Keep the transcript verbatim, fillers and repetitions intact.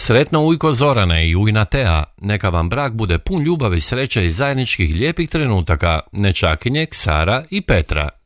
Sretno ujko Zorane i ujna Tea, neka vam brak bude pun ljubavi, sreće i zajedničkih lijepih trenutaka, nečakinje, Sara i Petra.